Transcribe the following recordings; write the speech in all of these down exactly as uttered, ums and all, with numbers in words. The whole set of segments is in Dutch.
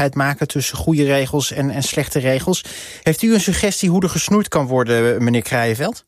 onderscheid maken tussen goede regels en, en slechte regels. Heeft u een suggestie hoe er gesnoeid kan worden, meneer Kraaienveld?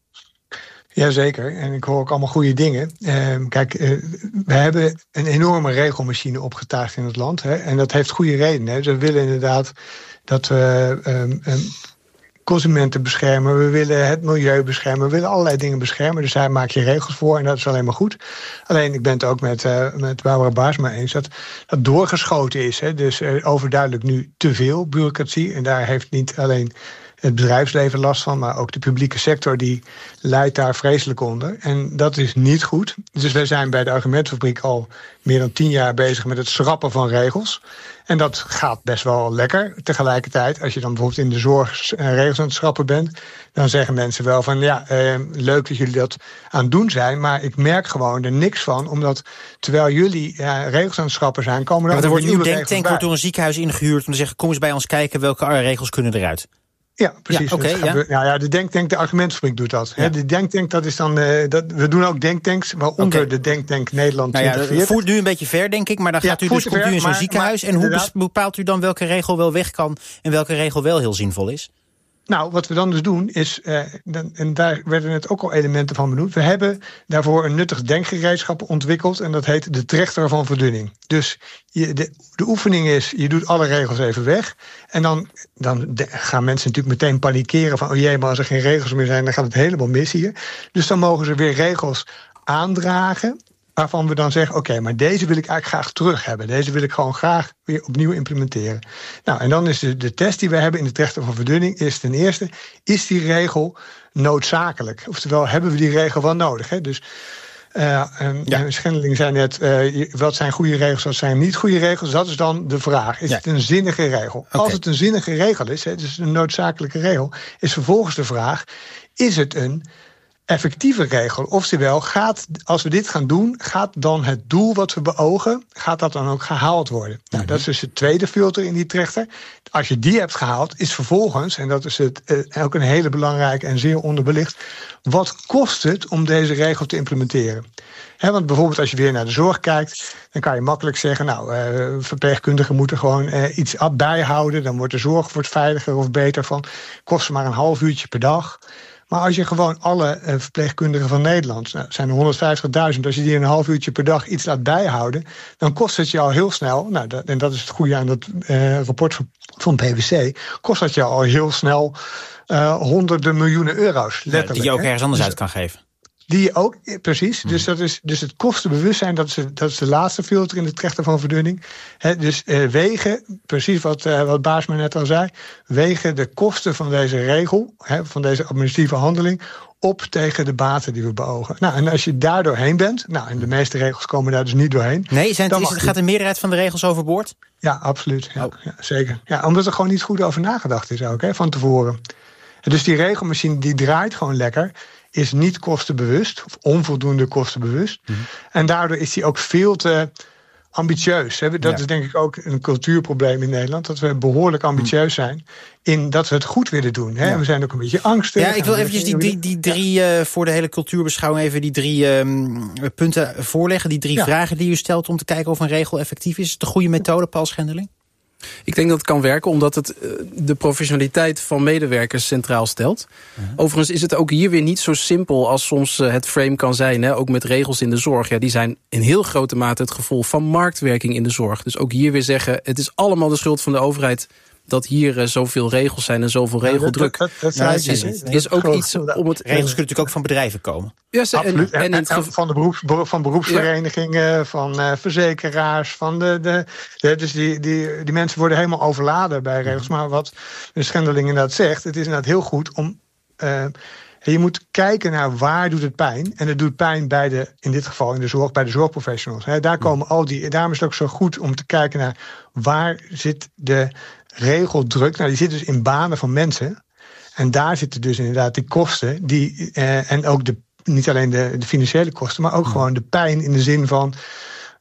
Jazeker, en ik hoor ook allemaal goede dingen. Uh, kijk, uh, we hebben een enorme regelmachine opgetuigd in het land. Hè, en dat heeft goede redenen. Hè. We willen inderdaad dat we um, um, consumenten beschermen. We willen het milieu beschermen. We willen allerlei dingen beschermen. Dus daar maak je regels voor en dat is alleen maar goed. Alleen, ik ben het ook met, uh, met Barbara Baarsma eens dat dat doorgeschoten is. Hè. Dus uh, overduidelijk nu te veel bureaucratie. En daar heeft niet alleen het bedrijfsleven last van, maar ook de publieke sector die lijdt daar vreselijk onder. En dat is niet goed. Dus wij zijn bij de Argumentfabriek al meer dan tien jaar bezig met het schrappen van regels. En dat gaat best wel lekker. Tegelijkertijd, als je dan bijvoorbeeld in de zorg regels aan het schrappen bent, dan zeggen mensen wel van ja, eh, leuk dat jullie dat aan het doen zijn, maar ik merk gewoon er niks van, omdat terwijl jullie ja, regels aan het schrappen zijn, komen er, er wordt nieuwe uw regels denktank bij. wordt door een ziekenhuis ingehuurd om te zeggen, kom eens bij ons kijken welke regels kunnen eruit. Ja, precies. Ja, okay, ja. Nou ja, de denktank, de Argumentfabriek doet dat. Ja. De denktank, dat is dan. Uh, dat, we doen ook denktanks, waaronder okay. de denktank Nederland nou ja, twintig veertig. Dat voert nu een beetje ver, denk ik, maar dan gaat ja, u dus, komt ver, u in zo'n maar, ziekenhuis. Maar, en hoe bepaalt u dan welke regel wel weg kan en welke regel wel heel zinvol is? Nou, wat we dan dus doen is, uh, dan, en daar werden net ook al elementen van benoemd, we hebben daarvoor een nuttig denkgereedschap ontwikkeld en dat heet de trechter van verdunning. Dus je, de, de oefening is, je doet alle regels even weg en dan, dan de, gaan mensen natuurlijk meteen panikeren van, oh jee, maar als er geen regels meer zijn, dan gaat het helemaal mis hier. Dus dan mogen ze weer regels aandragen, waarvan we dan zeggen, oké, okay, maar deze wil ik eigenlijk graag terug hebben. Deze wil ik gewoon graag weer opnieuw implementeren. Nou, en dan is de, de test die we hebben in de trechter van verdunning is ten eerste, is die regel noodzakelijk? Oftewel, hebben we die regel wel nodig? Hè? Dus uh, um, ja. Schendeling zei net, uh, wat zijn goede regels, wat zijn niet goede regels? Dat is dan de vraag. Is ja. het een zinnige regel? Okay. Als het een zinnige regel is, hè, dus een noodzakelijke regel, is vervolgens de vraag, is het een effectieve regel? Oftewel, gaat, als we dit gaan doen, gaat dan het doel wat we beogen, gaat dat dan ook gehaald worden? Nou, mm-hmm. Dat is dus het tweede filter in die trechter. Als je die hebt gehaald, is vervolgens, en dat is het, uh, ook een hele belangrijke en zeer onderbelicht, wat kost het om deze regel te implementeren? He, want bijvoorbeeld als je weer naar de zorg kijkt, dan kan je makkelijk zeggen, nou, uh, verpleegkundigen moeten gewoon uh, iets bijhouden, dan wordt de zorg wordt veiliger of beter van, kost maar een half uurtje per dag. Maar als je gewoon alle uh, verpleegkundigen van Nederland, nou, zijn er honderdvijftigduizend, als je die een half uurtje per dag iets laat bijhouden, dan kost het je al heel snel, nou, dat, en dat is het goede aan dat uh, rapport van, van P W C, kost dat je al heel snel uh, honderden miljoenen euro's, letterlijk. Ja, die je ook hè? ergens anders dus, uit kan geven. Die je ook, precies. Hmm. Dus, dat is, dus het kostenbewustzijn, dat is, dat is de laatste filter in de trechter van verdunning. He, dus uh, wegen, precies wat, uh, wat Baarsma net al zei, wegen de kosten van deze regel, he, van deze administratieve handeling, op tegen de baten die we beogen. Nou, en als je daar doorheen bent, nou, en de meeste regels komen daar dus niet doorheen. Nee, zijn het, is, gaat de meerderheid van de regels overboord? Ja, absoluut. Ja, oh. ja, zeker. Ja, omdat er gewoon niet goed over nagedacht is ook, he, van tevoren. En dus die regelmachine die draait gewoon lekker, is niet kostenbewust, of onvoldoende kostenbewust. Mm-hmm. En daardoor is die ook veel te ambitieus. Dat ja. is denk ik ook een cultuurprobleem in Nederland, dat we behoorlijk ambitieus zijn in dat we het goed willen doen. Hè? Ja. We zijn ook een beetje angstig. Ja, ik wil eventjes die, die, die drie, uh, voor de hele cultuurbeschouwing even die drie um, punten voorleggen. Die drie ja. vragen die u stelt om te kijken of een regel effectief is. Is het een goede methode, Paul Schendeling? Ik denk dat het kan werken, omdat het uh, de professionaliteit van medewerkers centraal stelt. Uh-huh. Overigens is het ook hier weer niet zo simpel als soms uh, het frame kan zijn. Hè? Ook met regels in de zorg. Ja, die zijn in heel grote mate het gevolg van marktwerking in de zorg. Dus ook hier weer zeggen, het is allemaal de schuld van de overheid dat hier uh, zoveel regels zijn en zoveel regeldruk. Dat, dat, dat, nou, dat is, is, is ook iets om het. Regels kunnen natuurlijk ook van bedrijven komen. Ja, ze, absoluut. En, en, en, en van de beroeps, van beroepsverenigingen, ja. van uh, verzekeraars, van de, de, de dus die, die, die mensen worden helemaal overladen bij regels. Maar wat de Schendeling inderdaad zegt, het is inderdaad heel goed om. Uh, je moet kijken naar waar doet het pijn. En het doet pijn bij de, in dit geval in de zorg, bij de zorgprofessionals. He, daar komen al die. Daarom is het ook zo goed om te kijken naar waar zit de regeldruk. Nou, die zit dus in banen van mensen. En daar zitten dus inderdaad die kosten. Die, eh, en ook de, niet alleen de, de financiële kosten, maar ook gewoon de pijn in de zin van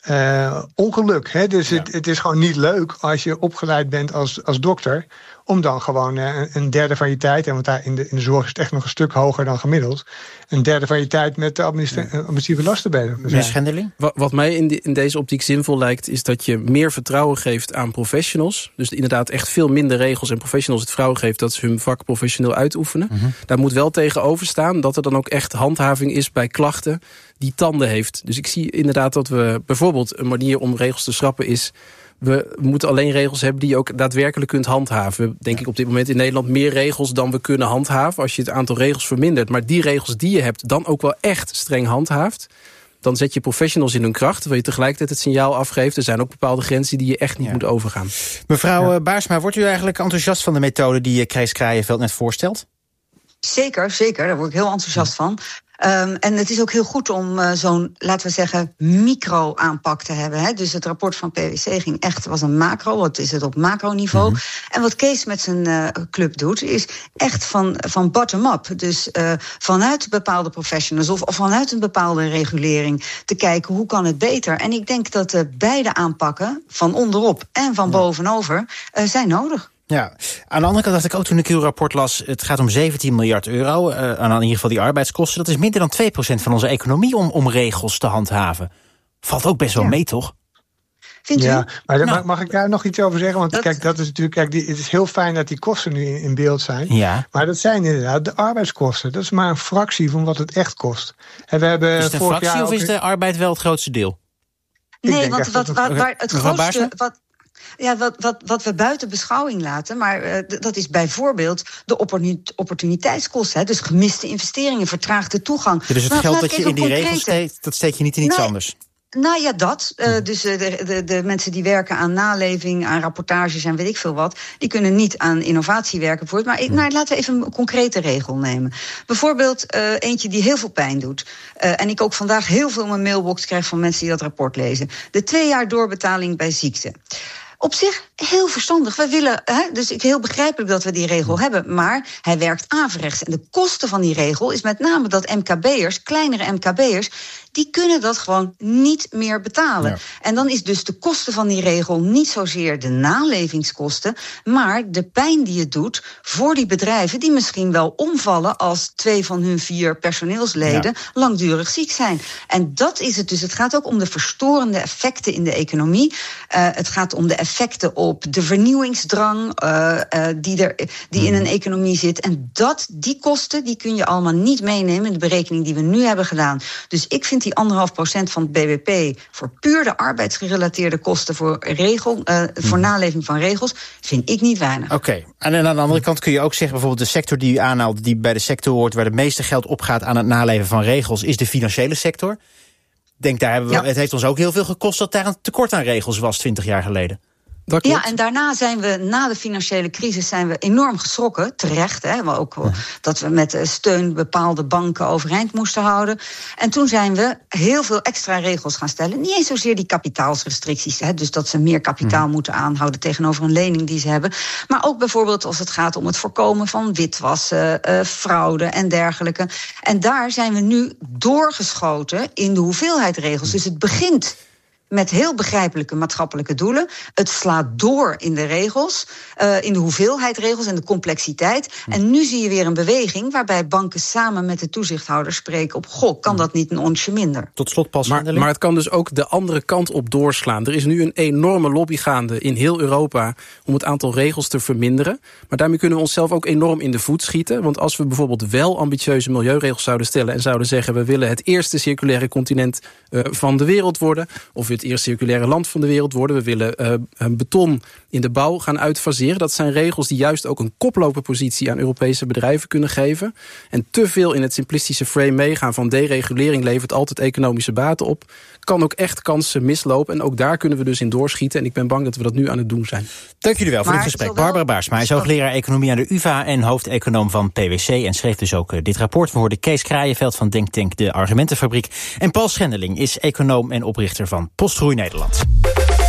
uh, ongeluk. Hè? Dus ja. het, het is gewoon niet leuk als je opgeleid bent als, als dokter, om dan gewoon uh, een derde van je tijd, en want daar in de, in de zorg is het echt nog een stuk hoger dan gemiddeld, een derde van je tijd met de administra- ja. administratieve lasten bezig te zijn. Schendeling? Wat, wat mij in, die, in deze optiek zinvol lijkt, is dat je meer vertrouwen geeft aan professionals. Dus inderdaad echt veel minder regels en professionals het vertrouwen geeft dat ze hun vak professioneel uitoefenen. Mm-hmm. Daar moet wel tegenover staan dat er dan ook echt handhaving is bij klachten die tanden heeft. Dus ik zie inderdaad dat we bijvoorbeeld een manier om regels te schrappen is, we moeten alleen regels hebben die je ook daadwerkelijk kunt handhaven. We hebben denk ik op dit moment in Nederland meer regels dan we kunnen handhaven. Als je het aantal regels vermindert, maar die regels die je hebt dan ook wel echt streng handhaaft, dan zet je professionals in hun kracht, terwijl je tegelijkertijd het signaal afgeeft. Er zijn ook bepaalde grenzen die je echt niet ja. moet overgaan. Mevrouw ja. Baarsma, wordt u eigenlijk enthousiast van de methode die Kees Kraaienveld net voorstelt? Zeker, zeker. Daar word ik heel enthousiast van. Um, en het is ook heel goed om uh, zo'n, laten we zeggen, micro-aanpak te hebben. Hè? Dus het rapport van P W C ging echt, was een macro. Wat is het op macroniveau? Mm-hmm. En wat Kees met zijn uh, club doet, is echt van, van bottom-up. Dus uh, vanuit bepaalde professionals of, of vanuit een bepaalde regulering te kijken hoe kan het beter. En ik denk dat uh, beide aanpakken, van onderop en van ja. bovenover, uh, zijn nodig. Ja, aan de andere kant dacht ik ook toen ik uw rapport las, het gaat om zeventien miljard euro, uh, aan in ieder geval die arbeidskosten. Dat is minder dan twee procent van onze economie om, om regels te handhaven. Valt ook best wel ja. mee, toch? Vindt u? Ja, maar nou, mag, mag ik daar nog iets over zeggen? Want dat, kijk, dat is natuurlijk, kijk, die, het is heel fijn dat die kosten nu in, in beeld zijn. Ja. Maar dat zijn inderdaad de arbeidskosten. Dat is maar een fractie van wat het echt kost. En we hebben is het een vorig fractie jaar of is de arbeid wel het grootste deel? Nee, want wat, wat, waar het grootste... Wat, Ja, wat, wat, wat we buiten beschouwing laten, maar uh, d- dat is bijvoorbeeld de opportuniteitskosten. Hè, dus gemiste investeringen, vertraagde toegang. Ja, dus het maar, geld dat je in die concrete... regels steekt, dat steek je niet in iets nee. anders? Nou ja, dat. Uh, dus uh, de, de, de mensen die werken aan naleving, aan rapportages en weet ik veel wat, die kunnen niet aan innovatie werken bijvoorbeeld. Maar ik, nou, laten we even een concrete regel nemen. Bijvoorbeeld uh, eentje die heel veel pijn doet. Uh, en ik ook vandaag heel veel in mijn mailbox krijg van mensen die dat rapport lezen. De twee jaar doorbetaling bij ziekte. Op zich heel verstandig. We willen, hè, dus ik heel begrijpelijk dat we die regel hebben, maar hij werkt averechts. En de kosten van die regel is met name dat M K B'ers, kleinere M K B'ers, die kunnen dat gewoon niet meer betalen. Ja. En dan is dus de kosten van die regel niet zozeer de nalevingskosten, maar de pijn die het doet voor die bedrijven die misschien wel omvallen als twee van hun vier personeelsleden ja. langdurig ziek zijn. En dat is het dus. Het gaat ook om de verstorende effecten in de economie. Uh, het gaat om de effecten op de vernieuwingsdrang uh, uh, die, er, die hmm. in een economie zit. En dat, die kosten die kun je allemaal niet meenemen in de berekening die we nu hebben gedaan. Dus ik vind die anderhalf procent van het B B P voor puur de arbeidsgerelateerde kosten voor, regel, uh, voor naleving van regels, vind ik niet weinig. Oké, okay. En aan de andere kant kun je ook zeggen, bijvoorbeeld de sector die u aanhaalt, die bij de sector hoort waar het meeste geld opgaat aan het naleven van regels, is de financiële sector. Denk, daar hebben we, ja. Het heeft ons ook heel veel gekost dat daar een tekort aan regels was twintig jaar geleden. Ja, en daarna zijn we, na de financiële crisis, zijn we enorm geschrokken. Terecht, hè, maar ook ja. dat we met steun bepaalde banken overeind moesten houden. En toen zijn we heel veel extra regels gaan stellen. Niet eens zozeer die kapitaalsrestricties, hè, dus dat ze meer kapitaal ja. moeten aanhouden tegenover een lening die ze hebben. Maar ook bijvoorbeeld als het gaat om het voorkomen van witwassen, uh, fraude en dergelijke. En daar zijn we nu doorgeschoten in de hoeveelheid regels. Dus het begint met heel begrijpelijke maatschappelijke doelen. Het slaat door in de regels, uh, in de hoeveelheid regels en de complexiteit. En nu zie je weer een beweging waarbij banken samen met de toezichthouders spreken op, goh, kan dat niet een onsje minder? Tot slot pas. Maar, maar het kan dus ook de andere kant op doorslaan. Er is nu een enorme lobby gaande in heel Europa om het aantal regels te verminderen. Maar daarmee kunnen we onszelf ook enorm in de voet schieten. Want als we bijvoorbeeld wel ambitieuze milieuregels zouden stellen en zouden zeggen, we willen het eerste circulaire continent uh, van de wereld worden, of het eerste circulaire land van de wereld worden. We willen uh, beton in de bouw gaan uitfaseren. Dat zijn regels die juist ook een koploperpositie aan Europese bedrijven kunnen geven. En te veel in het simplistische frame meegaan van deregulering levert altijd economische baten op. Kan ook echt kansen mislopen. En ook daar kunnen we dus in doorschieten. En ik ben bang dat we dat nu aan het doen zijn. Dank jullie wel voor maar dit gesprek. Wel... Barbara Baarsma is hoogleraar economie aan de U vA en hoofdeconoom van P W C. En schreef dus ook uh, dit rapport. We hoorden Kees Kraaienveld van Denktank De Argumentenfabriek. En Paul Schendeling is econoom en oprichter van Postgroei Nederland.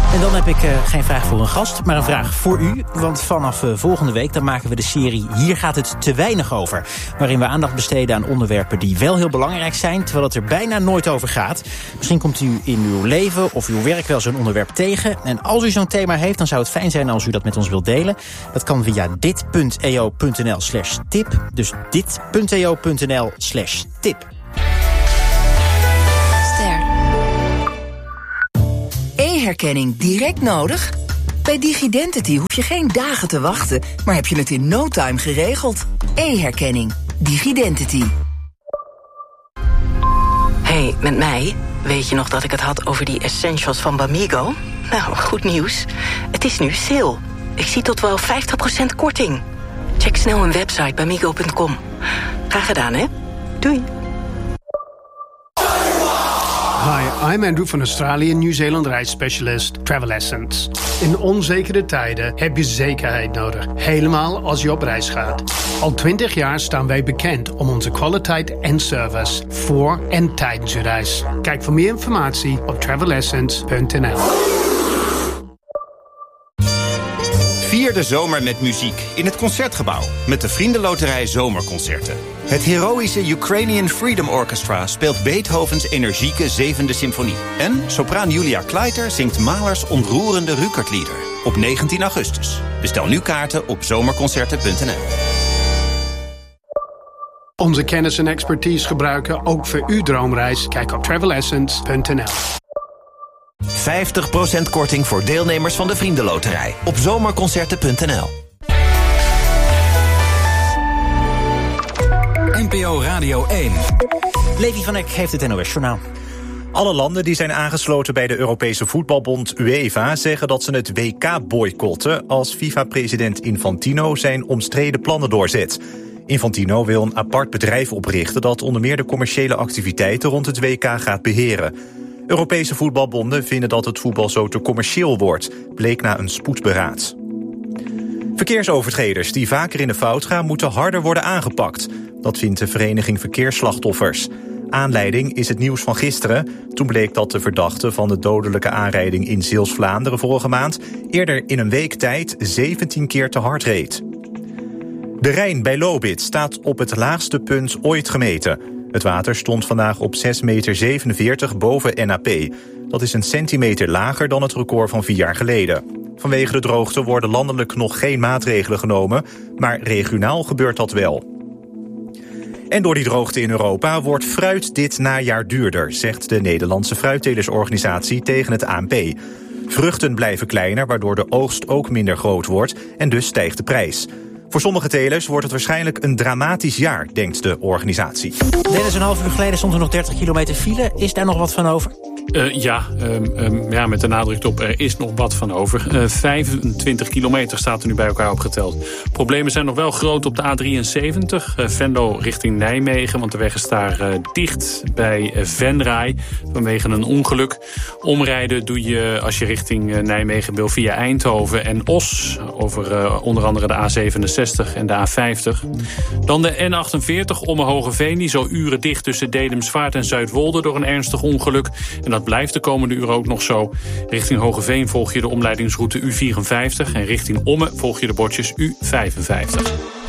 En dan heb ik uh, geen vraag voor een gast, maar een vraag voor u. Want vanaf uh, volgende week dan maken we de serie Hier gaat het te weinig over. Waarin we aandacht besteden aan onderwerpen die wel heel belangrijk zijn, terwijl het er bijna nooit over gaat. Misschien komt u in uw leven of uw werk wel zo'n onderwerp tegen. En als u zo'n thema heeft, dan zou het fijn zijn als u dat met ons wilt delen. Dat kan via dit.eo.nl slash tip. Dus dit.eo.nl slash tip. E-herkenning direct nodig? Bij Digidentity hoef je geen dagen te wachten, maar heb je het in no time geregeld. E-herkenning. Digidentity. Hey, met mij. Weet je nog dat ik het had over die essentials van Bamigo? Nou, goed nieuws. Het is nu sale. Ik zie tot wel vijftig procent korting. Check snel hun website bamigo punt com. Graag gedaan, hè? Doei. Hi, I'm Andrew van Australië, Nieuw-Zeeland reisspecialist Travel Essence. In onzekere tijden heb je zekerheid nodig, helemaal als je op reis gaat. Al twintig jaar staan wij bekend om onze kwaliteit en service voor en tijdens je reis. Kijk voor meer informatie op travel essence punt n l. Vier de zomer met muziek in het Concertgebouw met de Vriendenloterij Zomerconcerten. Het heroïsche Ukrainian Freedom Orchestra speelt Beethovens energieke zevende symfonie. En sopraan Julia Kleiter zingt Mahlers ontroerende Rückertlieder op negentien augustus. Bestel nu kaarten op zomerconcerten punt n l. Onze kennis en expertise gebruiken ook voor uw droomreis. Kijk op travel essence punt n l. vijftig procent korting voor deelnemers van de Vriendenloterij op zomerconcerten punt n l. N P O Radio één. Levi van Eck heeft het N O S-journaal. Alle landen die zijn aangesloten bij de Europese voetbalbond UEFA zeggen dat ze het W K boycotten als FIFA-president Infantino zijn omstreden plannen doorzet. Infantino wil een apart bedrijf oprichten dat onder meer de commerciële activiteiten rond het W K gaat beheren. Europese voetbalbonden vinden dat het voetbal zo te commercieel wordt, bleek na een spoedberaad. Verkeersovertreders die vaker in de fout gaan moeten harder worden aangepakt. Dat vindt de vereniging Verkeersslachtoffers. Aanleiding is het nieuws van gisteren. Toen bleek dat de verdachte van de dodelijke aanrijding in Zeeuws-Vlaanderen vorige maand eerder in een week tijd zeventien keer te hard reed. De Rijn bij Lobith staat op het laagste punt ooit gemeten. Het water stond vandaag op zes komma zevenenveertig meter boven N A P. Dat is een centimeter lager dan het record van vier jaar geleden. Vanwege de droogte worden landelijk nog geen maatregelen genomen, maar regionaal gebeurt dat wel. En door die droogte in Europa wordt fruit dit najaar duurder, zegt de Nederlandse fruittelersorganisatie tegen het A N P. Vruchten blijven kleiner, waardoor de oogst ook minder groot wordt en dus stijgt de prijs. Voor sommige telers wordt het waarschijnlijk een dramatisch jaar, denkt de organisatie. Dennis, een half uur geleden stond er nog dertig kilometer file. Is daar nog wat van over? Uh, ja, um, um, ja, met de nadruk op er is nog wat van over. Uh, vijfentwintig kilometer staat er nu bij elkaar opgeteld. Problemen zijn nog wel groot op de A drieënzeventig. Uh, Venlo richting Nijmegen, want de weg is daar uh, dicht bij uh, Venray vanwege een ongeluk. Omrijden doe je als je richting uh, Nijmegen wil via Eindhoven en Os. Over uh, onder andere de A zevenenzestig en de A vijftig. Dan de N achtenveertig Ommen-Hogeveen. Die zo uren dicht tussen Dedemsvaart en Zuidwolde door een ernstig ongeluk. En dat blijft de komende uren ook nog zo. Richting Hogeveen volg je de omleidingsroute U vierenvijftig... en richting Ommen volg je de bordjes U vijfenvijftig.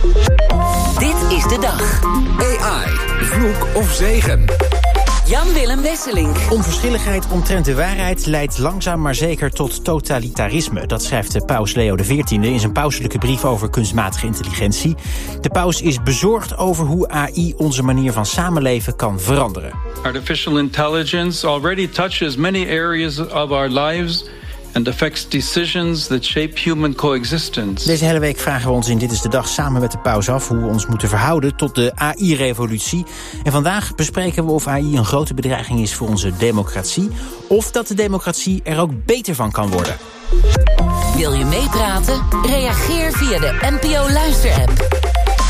Dit is de dag. A I, vloek of zegen? Jan-Willem Wesselink. Onverschilligheid omtrent de waarheid leidt langzaam maar zeker tot totalitarisme. Dat schrijft de paus Leo de veertiende in zijn pauselijke brief over kunstmatige intelligentie. De paus is bezorgd over hoe A I onze manier van samenleven kan veranderen. Artificial intelligence already touches many areas of our lives and affects decisions that shape human coexistence. Deze hele week vragen we ons in Dit is de Dag samen met de paus af hoe we ons moeten verhouden tot de A I-revolutie. En vandaag bespreken we of A I een grote bedreiging is voor onze democratie, of dat de democratie er ook beter van kan worden. Wil je meepraten? Reageer via de N P O Luister-app.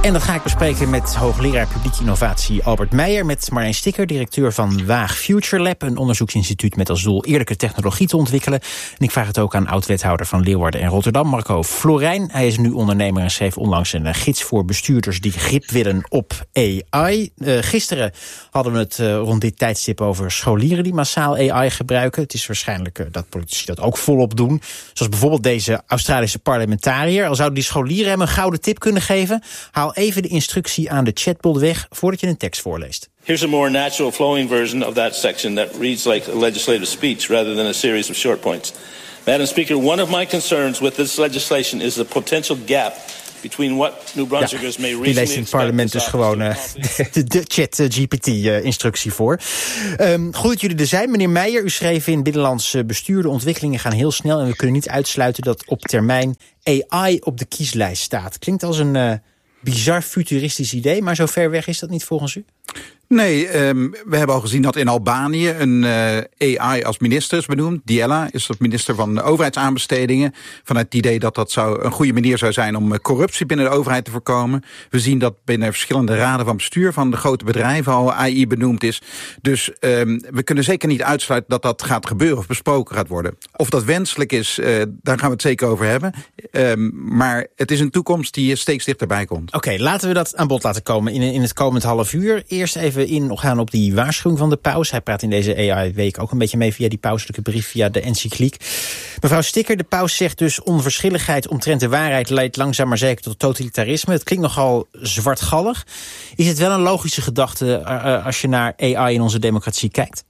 En dat ga ik bespreken met hoogleraar publieke innovatie Albert Meijer, met Marleen Sticker, directeur van Waag Future Lab, een onderzoeksinstituut met als doel eerlijke technologie te ontwikkelen. En ik vraag het ook aan oud-wethouder van Leeuwarden en Rotterdam, Marco Florijn. Hij is nu ondernemer en schreef onlangs een gids voor bestuurders die grip willen op A I. Uh, gisteren hadden we het uh, rond dit tijdstip over scholieren die massaal A I gebruiken. Het is waarschijnlijk uh, dat politici dat ook volop doen. Zoals bijvoorbeeld deze Australische parlementariër. Al zouden die scholieren hem een gouden tip kunnen geven, haal even de instructie aan de chatbot weg voordat je een tekst voorleest. Here's a more natural flowing version of that section that reads like a legislative speech rather than a series of short points. Madam Speaker, one of my concerns with this legislation is the potential gap between what New Brunswickers ja, may reasonably expect. Die leest in het parlement dus gewoon uh, de, de chat-G P T-instructie uh, voor. Um, goed dat jullie er zijn. Meneer Meijer, u schreef in Binnenlands bestuur, de ontwikkelingen gaan heel snel en we kunnen niet uitsluiten dat op termijn A I op de kieslijst staat. Klinkt als een uh, bizar futuristisch idee, maar zo ver weg is dat niet volgens u? Nee, um, we hebben al gezien dat in Albanië een uh, A I als minister is benoemd. Diella is dat minister van de overheidsaanbestedingen. Vanuit het idee dat dat zou een goede manier zou zijn om corruptie binnen de overheid te voorkomen. We zien dat binnen verschillende raden van bestuur van de grote bedrijven al A I benoemd is. Dus um, we kunnen zeker niet uitsluiten dat dat gaat gebeuren of besproken gaat worden. Of dat wenselijk is, uh, daar gaan we het zeker over hebben. Um, maar het is een toekomst die steeds dichterbij komt. Oké, okay, laten we dat aan bod laten komen in, in het komend half uur. Eerst even ingaan op die waarschuwing van de paus. Hij praat in deze A I-week ook een beetje mee via die pauselijke brief, via de encycliek. Mevrouw Sticker, de paus zegt dus onverschilligheid omtrent de waarheid leidt langzaam maar zeker tot totalitarisme. Het klinkt nogal zwartgallig. Is het wel een logische gedachte uh, als je naar A I in onze democratie kijkt?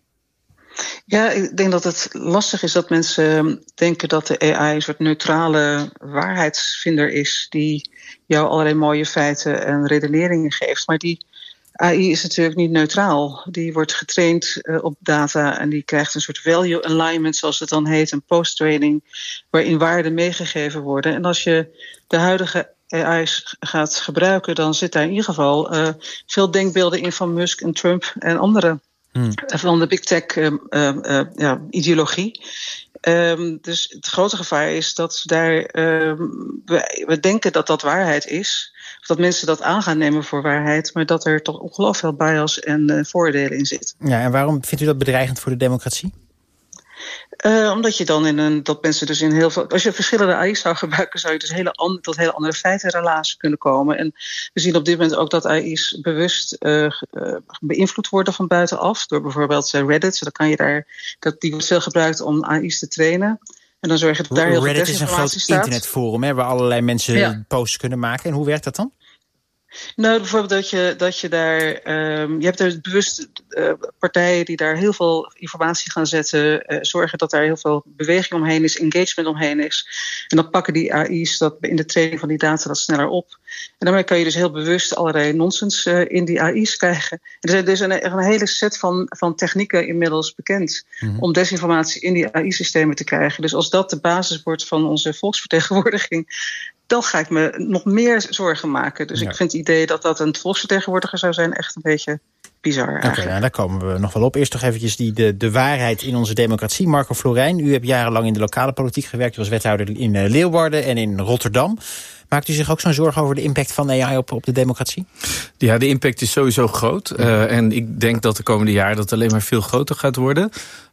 Ja, ik denk dat het lastig is dat mensen denken dat de A I een soort neutrale waarheidsvinder is die jou allerlei mooie feiten en redeneringen geeft. Maar die A I is natuurlijk niet neutraal. Die wordt getraind uh, op data en die krijgt een soort value alignment, zoals het dan heet, een post-training, waarin waarden meegegeven worden. En als je de huidige A I's gaat gebruiken, dan zit daar in ieder geval uh, veel denkbeelden in van Musk en Trump en anderen. Hmm. Van de big tech uh, uh, uh, ja, ideologie. Um, dus het grote gevaar is dat daar uh, we, we denken dat dat waarheid is. Of dat mensen dat aan gaan nemen voor waarheid, maar dat er toch ongelooflijk veel bias en uh, voordelen in zit. Ja, en waarom vindt u dat bedreigend voor de democratie? Uh, omdat je dan in een, dat mensen dus in heel veel, als je verschillende A I's zou gebruiken, zou je dus hele an, tot hele andere feitenrelaties kunnen komen. En we zien op dit moment ook dat A I's bewust uh, uh, beïnvloed worden van buitenaf, door bijvoorbeeld uh, Reddit. Dan kan je daar, dat, die wordt veel gebruikt om A I's te trainen. En dan zorg je dat daar heel veel desinformatie staat. Reddit is een groot internetforum, hè, waar allerlei mensen ja. posts kunnen maken. En hoe werkt dat dan? Nou, bijvoorbeeld dat je, dat je daar... Um, je hebt er bewust uh, partijen die daar heel veel informatie gaan zetten. Uh, zorgen dat daar heel veel beweging omheen is, engagement omheen is. En dan pakken die A I's dat in de training van die data dat sneller op. En daarmee kan je dus heel bewust allerlei nonsens uh, in die A I's krijgen. En er zijn dus een, een hele set van, van technieken inmiddels bekend mm-hmm. om desinformatie in die A I-systemen te krijgen. Dus als dat de basis wordt van onze volksvertegenwoordiging, dan ga ik me nog meer zorgen maken. Dus ja. ik vind het idee dat dat een volksvertegenwoordiger zou zijn echt een beetje bizar eigenlijk. Oké, nou, daar komen we nog wel op. Eerst toch eventjes die, de, de waarheid in onze democratie. Marco Florijn, u hebt jarenlang in de lokale politiek gewerkt. U was wethouder in uh, Leeuwarden en in Rotterdam. Maakt u zich ook zo'n zorgen over de impact van A I op, op de democratie? Ja, de impact is sowieso groot. Uh, en ik denk dat de komende jaren dat alleen maar veel groter gaat worden.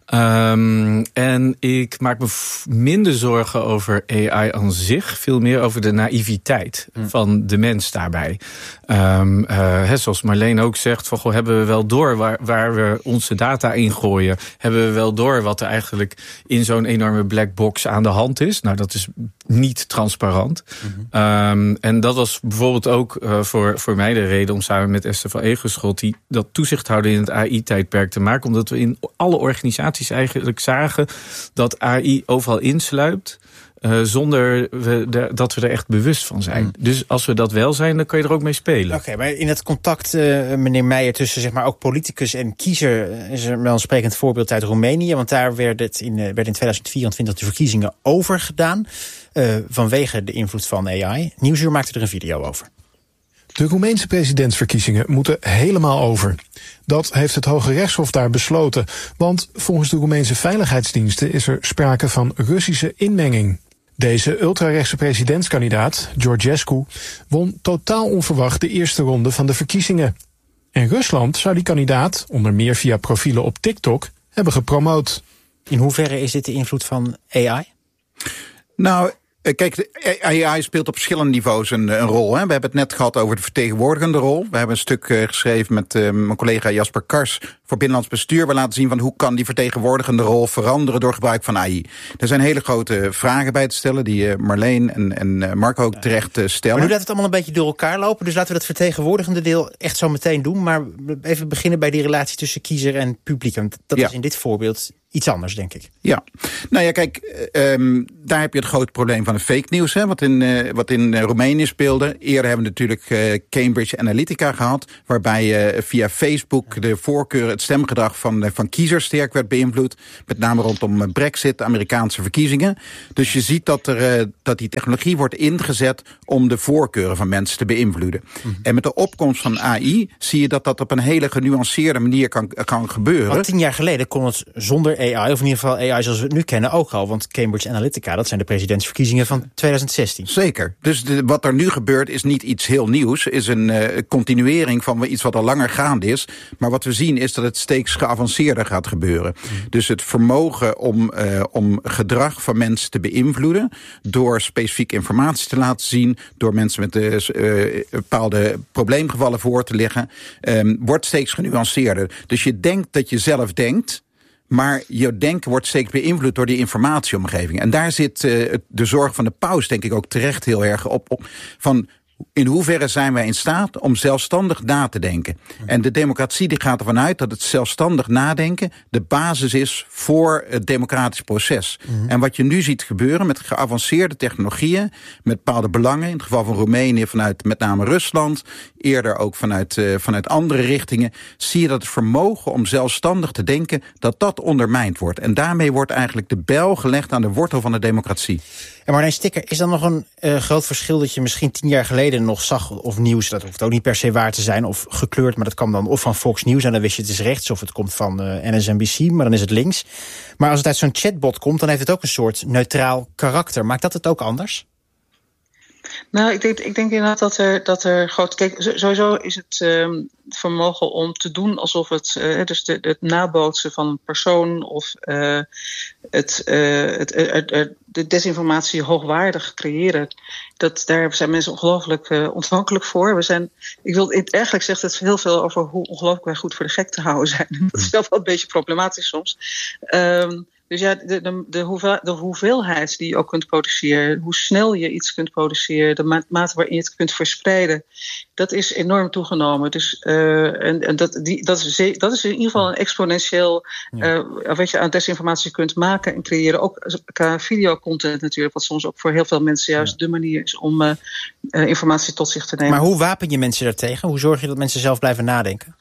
Um, en ik maak me f- minder zorgen over A I aan zich. Veel meer over de naïviteit mm. van de mens daarbij. Um, uh, he, zoals Marleen ook zegt, van, goh, hebben we wel door waar, waar we onze data ingooien? Hebben we wel door wat er eigenlijk in zo'n enorme black box aan de hand is? Nou, dat is niet transparant. Mm-hmm. Um, en dat was bijvoorbeeld ook uh, voor, voor mij de reden om samen met Esther van Egerschot die dat toezicht houden in het A I-tijdperk te maken. Omdat we in alle organisaties eigenlijk zagen dat A I overal insluipt, Uh, zonder we de, dat we er echt bewust van zijn. Mm. Dus als we dat wel zijn, dan kun je er ook mee spelen. Oké, okay, maar in het contact, uh, meneer Meijer, tussen zeg maar ook politicus en kiezer, is er wel een sprekend voorbeeld uit Roemenië. Want daar werd, het in, uh, werd in tweeduizend vierentwintig de verkiezingen overgedaan uh, vanwege de invloed van A I. Nieuwsuur maakte er een video over. De Roemeense presidentsverkiezingen moeten helemaal over. Dat heeft het Hoge Rechtshof daar besloten. Want volgens de Roemeense veiligheidsdiensten is er sprake van Russische inmenging. Deze ultrarechtse presidentskandidaat, Georgescu, won totaal onverwacht de eerste ronde van de verkiezingen. En Rusland zou die kandidaat, onder meer via profielen op TikTok, hebben gepromoot. In hoeverre is dit de invloed van A I? Nou, kijk, de A I speelt op verschillende niveaus een, een rol. Hè. We hebben het net gehad over de vertegenwoordigende rol. We hebben een stuk uh, geschreven met uh, mijn collega Jasper Kars voor Binnenlands Bestuur. We laten zien van hoe kan die vertegenwoordigende rol veranderen door gebruik van A I. Er zijn hele grote vragen bij te stellen die uh, Marleen en, en Marco ook terecht uh, stellen. Maar nu laat het allemaal een beetje door elkaar lopen. Dus laten we dat vertegenwoordigende deel echt zo meteen doen. Maar even beginnen bij die relatie tussen kiezer en publiek. Want dat ja. is in dit voorbeeld iets anders, denk ik. Ja, nou ja, kijk, um, daar heb je het grote probleem van de fake news, hè, wat in, uh, wat in uh, Roemenië speelde. Eerder hebben we natuurlijk uh, Cambridge Analytica gehad, waarbij uh, via Facebook de voorkeur, het stemgedrag van, uh, van kiezers sterk werd beïnvloed. Met name rondom uh, Brexit, de Amerikaanse verkiezingen. Dus je ziet dat, er, uh, dat die technologie wordt ingezet om de voorkeuren van mensen te beïnvloeden. Mm-hmm. En met de opkomst van A I zie je dat dat op een hele genuanceerde manier kan, kan gebeuren. Want tien jaar geleden kon het zonder A I, of in ieder geval A I zoals we het nu kennen, ook al. Want Cambridge Analytica, dat zijn de presidentsverkiezingen van twintig zestien. Zeker. Dus de, wat er nu gebeurt is niet iets heel nieuws. Is een uh, continuering van iets wat al langer gaande is. Maar wat we zien is dat het steeds geavanceerder gaat gebeuren. Mm. Dus het vermogen om, uh, om gedrag van mensen te beïnvloeden, door specifieke informatie te laten zien, door mensen met de, uh, bepaalde probleemgevallen voor te leggen, um, wordt steeds genuanceerder. Dus je denkt dat je zelf denkt, maar je denken wordt steeds beïnvloed door die informatieomgeving. En daar zit uh, de zorg van de paus denk ik ook terecht heel erg op. op van in hoeverre zijn wij in staat om zelfstandig na te denken? En de democratie die gaat ervan uit dat het zelfstandig nadenken de basis is voor het democratisch proces. Mm-hmm. En wat je nu ziet gebeuren met geavanceerde technologieën, met bepaalde belangen, in het geval van Roemenië vanuit met name Rusland, eerder ook vanuit, uh, vanuit andere richtingen, zie je dat het vermogen om zelfstandig te denken, dat dat ondermijnd wordt. En daarmee wordt eigenlijk de bijl gelegd aan de wortel van de democratie. En Marleen Sticker, is dan nog een uh, groot verschil dat je misschien tien jaar geleden nog zag, of nieuws, dat hoeft ook niet per se waar te zijn, of gekleurd, maar dat kwam dan of van Fox News en dan wist je het is rechts, of het komt van uh, N S N B C, maar dan is het links. Maar als het uit zo'n chatbot komt, dan heeft het ook een soort neutraal karakter. Maakt dat het ook anders? Nou, ik denk, ik denk inderdaad dat er, dat er groot. Kijk, sowieso is het um, vermogen om te doen alsof het. Uh, dus de, het nabootsen van een persoon of uh, het, uh, het, uh, uh, de desinformatie hoogwaardig creëren. Dat, daar zijn mensen ongelooflijk uh, ontvankelijk voor. We zijn, ik wil, eigenlijk zegt het heel veel over hoe ongelooflijk wij goed voor de gek te houden zijn. Dat is zelf wel een beetje problematisch soms. Um, Dus ja, de, de, de, hoeveel, de hoeveelheid die je ook kunt produceren, hoe snel je iets kunt produceren, de ma- mate waarin je het kunt verspreiden, dat is enorm toegenomen. Dus uh, en, en dat, die, dat, is, dat is in ieder geval een exponentieel uh, wat je aan desinformatie kunt maken en creëren. Ook qua videocontent natuurlijk, wat soms ook voor heel veel mensen juist ja. de manier is om uh, uh, informatie tot zich te nemen. Maar hoe wapen je mensen daartegen? Hoe zorg je dat mensen zelf blijven nadenken?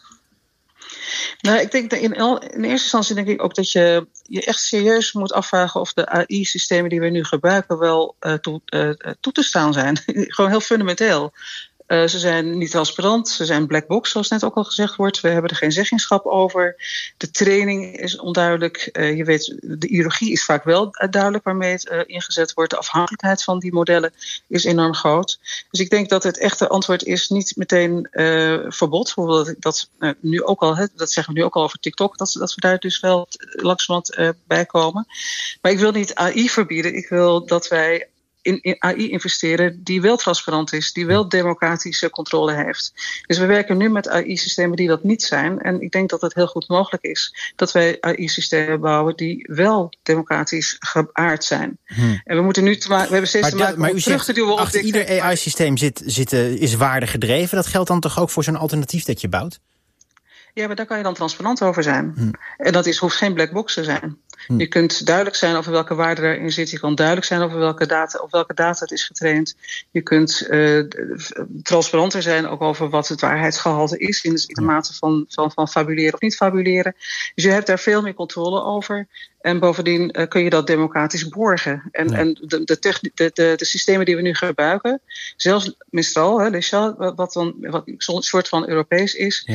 Nou, ik denk dat in, in eerste instantie denk ik ook dat je je echt serieus moet afvragen of de A I-systemen die we nu gebruiken wel uh, toe, uh, toe te staan zijn. Gewoon heel fundamenteel. Uh, ze zijn niet transparant, ze zijn black box, zoals net ook al gezegd wordt. We hebben er geen zeggenschap over. De training is onduidelijk. Uh, je weet, de ideologie is vaak wel duidelijk waarmee het uh, ingezet wordt. De afhankelijkheid van die modellen is enorm groot. Dus ik denk dat het echte antwoord is niet meteen uh, verbod. Hoewel dat, dat uh, nu ook al, hè, dat zeggen we nu ook al over TikTok, dat, dat we daar dus wel langzamerhand uh, bij komen. Maar ik wil niet A I verbieden. Ik wil dat wij in, in A I investeren die wel transparant is, die wel democratische controle heeft. Dus we werken nu met A I-systemen die dat niet zijn. En ik denk dat het heel goed mogelijk is dat wij A I-systemen bouwen die wel democratisch geaard zijn. Hmm. En we moeten nu te maken, we hebben steeds maar te maken maar om u terug zegt, te duwen op achter dit. ieder A I-systeem zit, zit, is waarde gedreven. Dat geldt dan toch ook voor zo'n alternatief dat je bouwt? Ja, maar daar kan je dan transparant over zijn. Hmm. En dat is, hoeft geen black box te zijn. Hmm. Je kunt duidelijk zijn over welke waarde erin zit. Je kan duidelijk zijn over welke data, op welke data het is getraind. Je kunt uh, transparanter zijn ook over wat het waarheidsgehalte is. In de, in de mate van, van, van fabuleren of niet fabuleren. Dus je hebt daar veel meer controle over. En bovendien uh, kun je dat democratisch borgen. En, ja. en de, de, techni- de, de, de systemen die we nu gebruiken, zelfs Mistral, hè, Lechal, wat dan wat een soort van Europees is. Ja.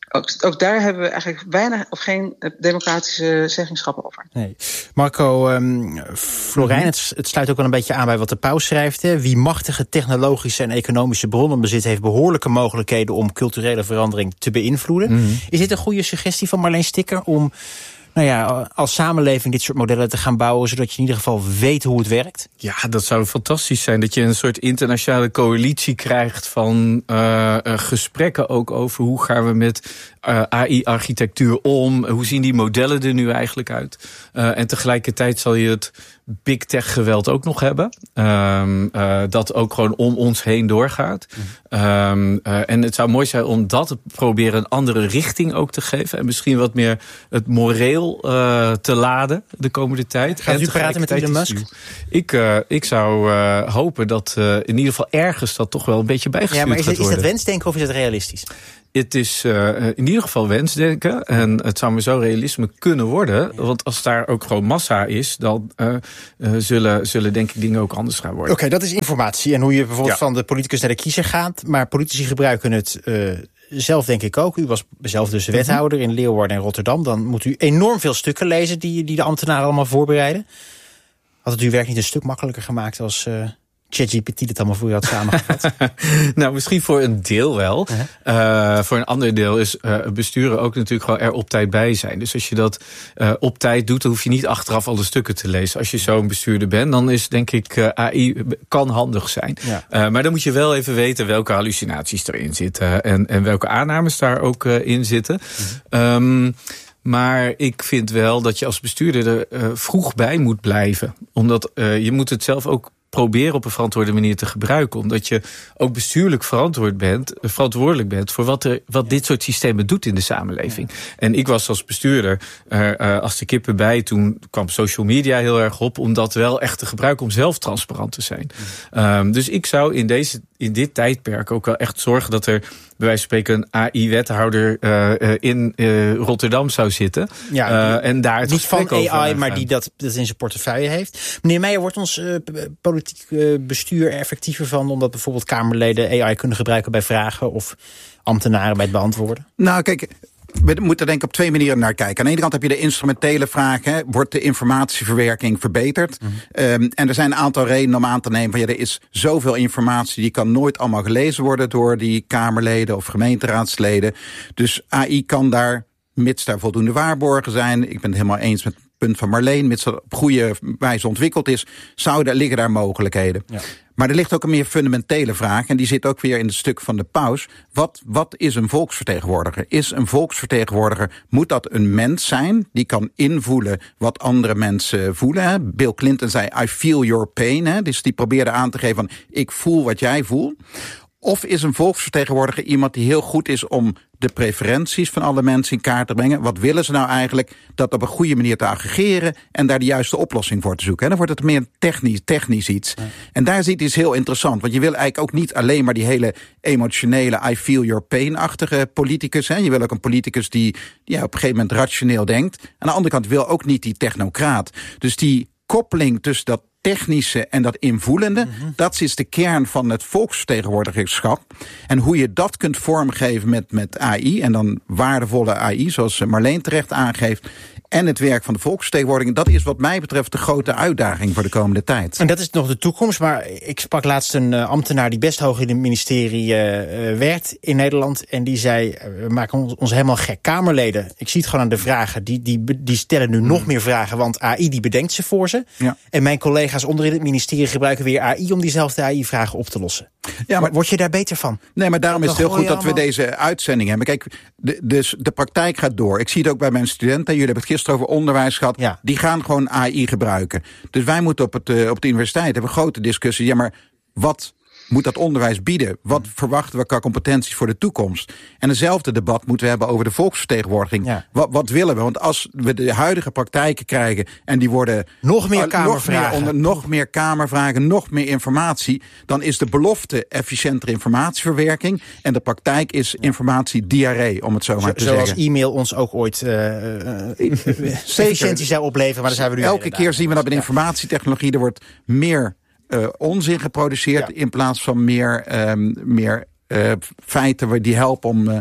Ook, ook daar hebben we eigenlijk weinig of geen democratische zeggenschap over. Nee. Marco, um, Florijn, het, het sluit ook wel een beetje aan bij wat de paus schrijft. Hè. Wie machtige technologische en economische bronnen bezit, heeft behoorlijke mogelijkheden om culturele verandering te beïnvloeden. Mm-hmm. Is dit een goede suggestie van Marleen Sticker om, nou ja, als samenleving dit soort modellen te gaan bouwen, zodat je in ieder geval weet hoe het werkt? Ja, dat zou fantastisch zijn. Dat je een soort internationale coalitie krijgt van uh, uh, gesprekken ook over hoe gaan we met uh, A I-architectuur om. Hoe zien die modellen er nu eigenlijk uit? Uh, en tegelijkertijd zal je het big tech geweld ook nog hebben. Um, uh, dat ook gewoon om ons heen doorgaat. Mm. Um, uh, en het zou mooi zijn om dat te proberen een andere richting ook te geven. En misschien wat meer het moreel uh, te laden de komende tijd. Gaat en u praten met Elon Musk? Ik, uh, ik zou uh, hopen dat uh, in ieder geval ergens dat toch wel een beetje bijgestuurd ja, maar is gaat het, worden. Is dat wensdenken of is het realistisch? Het is uh, in ieder geval wensdenken. En het zou maar zo realisme kunnen worden. Ja. Want als daar ook gewoon massa is, dan uh, uh, zullen, zullen denk ik dingen ook anders gaan worden. Oké, okay, dat is informatie. En hoe je bijvoorbeeld ja. van de politicus naar de kiezer gaat. Maar politici gebruiken het uh, zelf denk ik ook. U was zelf dus wethouder in Leeuwarden en Rotterdam. Dan moet u enorm veel stukken lezen die, die de ambtenaren allemaal voorbereiden. Had het uw werk niet een stuk makkelijker gemaakt als Uh ChatGPT het allemaal voor je had samengevat? Nou, misschien voor een deel wel. Uh-huh. Uh, voor een ander deel is uh, besturen ook natuurlijk gewoon er op tijd bij zijn. Dus als je dat uh, op tijd doet, dan hoef je niet achteraf alle stukken te lezen. Als je zo'n bestuurder bent, dan is denk ik uh, A I kan handig zijn. Ja. Uh, maar dan moet je wel even weten welke hallucinaties erin zitten. En, en welke aannames daar ook uh, in zitten. Uh-huh. Um, Maar ik vind wel dat je als bestuurder er uh, vroeg bij moet blijven. Omdat uh, je moet het zelf ook proberen op een verantwoorde manier te gebruiken. Omdat je ook bestuurlijk verantwoord bent, verantwoordelijk bent voor wat, er, wat dit soort systemen doet in de samenleving. Ja. En ik was als bestuurder, uh, uh, als de kippen bij, toen kwam social media heel erg op, om dat wel echt te gebruiken om zelf transparant te zijn. Ja. Um, dus ik zou in, deze, in dit tijdperk ook wel echt zorgen dat er bij wijze van spreken een A I-wethouder uh, in uh, Rotterdam zou zitten. Ja, uh, en daar het niet van A I, maar gaan. die dat, dat in zijn portefeuille heeft. Meneer Meijer, wordt ons uh, politiek uh, bestuur er effectiever van, omdat bijvoorbeeld Kamerleden A I kunnen gebruiken bij vragen of ambtenaren bij het beantwoorden? Nou, kijk, we moeten denk ik op twee manieren naar kijken. Aan de ene kant heb je de instrumentele vraag, hè, wordt de informatieverwerking verbeterd? Mm-hmm. Um, en er zijn een aantal redenen om aan te nemen van ja, er is zoveel informatie, die kan nooit allemaal gelezen worden door die Kamerleden of gemeenteraadsleden. Dus A I kan daar, mits daar voldoende waarborgen zijn, ik ben het helemaal eens met het punt van Marleen, mits dat op goede wijze ontwikkeld is, zouden, liggen daar mogelijkheden. Ja. Maar er ligt ook een meer fundamentele vraag, en die zit ook weer in het stuk van de paus. Wat, wat is een volksvertegenwoordiger? Is een volksvertegenwoordiger, moet dat een mens zijn die kan invoelen wat andere mensen voelen? Hè? Bill Clinton zei, I feel your pain. Hè? Dus die probeerde aan te geven van, ik voel wat jij voelt. Of is een volksvertegenwoordiger iemand die heel goed is om de preferenties van alle mensen in kaart te brengen? Wat willen ze nou eigenlijk? Dat op een goede manier te aggregeren en daar de juiste oplossing voor te zoeken. En dan wordt het meer technisch, technisch iets. Ja. En daar zit iets heel interessant. Want je wil eigenlijk ook niet alleen maar die hele emotionele I feel your pain-achtige politicus. Hè? Je wil ook een politicus die, die ja, op een gegeven moment rationeel denkt. Aan de andere kant wil ook niet die technocraat. Dus die koppeling tussen dat technische en dat invoelende, mm-hmm. dat is de kern van het volksvertegenwoordigerschap. En hoe je dat kunt vormgeven met, met A I, en dan waardevolle A I, zoals Marleen terecht aangeeft, en het werk van de volksvertegenwoordiging, dat is wat mij betreft de grote uitdaging voor de komende tijd. En dat is nog de toekomst, maar ik sprak laatst een uh, ambtenaar die best hoog in het ministerie uh, uh, werkt in Nederland, en die zei, uh, we maken ons, ons helemaal gek. Kamerleden, ik zie het gewoon aan de vragen, die, die, die stellen nu mm. nog meer vragen, want A I die bedenkt ze voor ze. Ja. En mijn collega's onderin het ministerie gebruiken weer A I om diezelfde A I-vragen op te lossen. Ja, maar word je daar beter van? Nee, maar daarom is het heel goed dat we deze uitzending hebben. Kijk, de, dus de praktijk gaat door. Ik zie het ook bij mijn studenten. Jullie hebben het gisteren over onderwijs gehad. Ja. Die gaan gewoon A I gebruiken. Dus wij moeten op, het, uh, op de universiteit hebben grote discussies. Ja, maar wat moet dat onderwijs bieden? Wat verwachten we qua competenties voor de toekomst? En hetzelfde debat moeten we hebben over de volksvertegenwoordiging. Ja. Wat, wat willen we? Want als we de huidige praktijken krijgen en die worden nog meer kamervragen, nog meer, onder, nog meer kamervragen, nog meer informatie, dan is de belofte efficiëntere informatieverwerking en de praktijk is informatiediarree, om het zo maar te Zoals zeggen. Zoals e-mail ons ook ooit uh, uh, efficiëntie zou opleveren, maar daar zijn we nu elke keer zien we dat bij de informatietechnologie er wordt meer Uh, onzin geproduceerd, ja, in plaats van meer, um, meer uh, feiten die helpen om, uh,